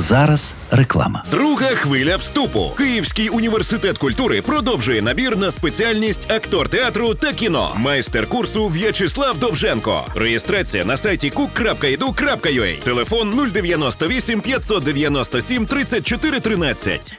зараз реклама. Друга хвиля вступу. Київський університет культури продовжує набір на спеціальність актор театру та кіно. Майстер курсу В'ячеслав Довженко. Реєстрація на сайті cook.edu.ua. Телефон 098 597 34 13.